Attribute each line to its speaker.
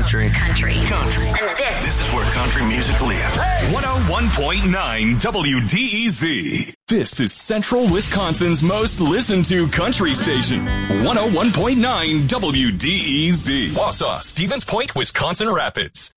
Speaker 1: Country.
Speaker 2: Country.
Speaker 1: Country.
Speaker 2: And
Speaker 1: This is where country music lives.
Speaker 3: Hey! 101.9 WDEZ. This is Central Wisconsin's most listened to country station. 101.9 WDEZ. Wausau, Stevens Point, Wisconsin Rapids.